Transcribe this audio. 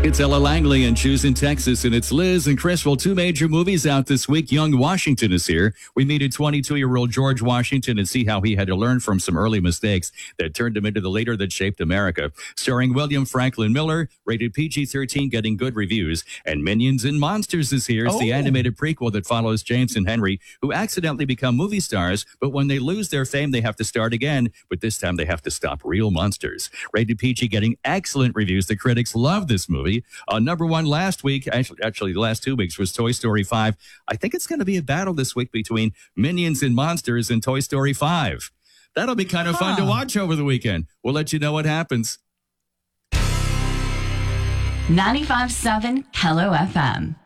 It's Ella Langley in Choosing Texas, and it's Liz and Chris. Well, two major movies out this week. Young Washington is here. We meet a 22-year-old George Washington and see how he had to learn from some early mistakes that turned him into the leader that shaped America. Starring William Franklin Miller, rated PG-13, getting good reviews. And Minions and Monsters is here. It's the animated prequel that follows James and Henry, who accidentally become movie stars, but when they lose their fame, they have to start again. But this time, they have to stop real monsters. Rated PG, getting excellent reviews. The critics love this movie. Number one last week, actually the last 2 weeks, was Toy Story 5. I think it's going to be a battle this week between Minions and Monsters and Toy Story 5. That'll be kind of fun to watch over the weekend. We'll let you know what happens. 95.7 Hello FM.